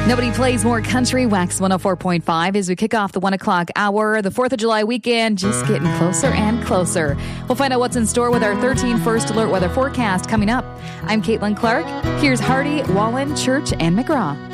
Nobody plays more country. Wax 104.5 as we kick off the 1 o'clock hour. The 4th of July weekend just getting closer and closer. We'll find out what's in store with our 13 First Alert weather forecast coming up. I'm Caitlin Clark. Here's Hardy, Wallen, Church, and McGraw.